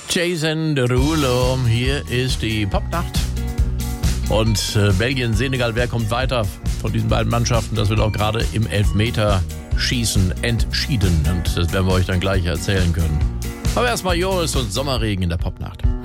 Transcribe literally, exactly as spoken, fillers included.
Jason Derulo, hier ist die Popnacht. Und äh, Belgien, Senegal, wer kommt weiter von diesen beiden Mannschaften? Das wird auch gerade im Elfmeterschießen entschieden. Und das werden wir euch dann gleich erzählen können. Aber erstmal Joris und Sommerregen in der Popnacht.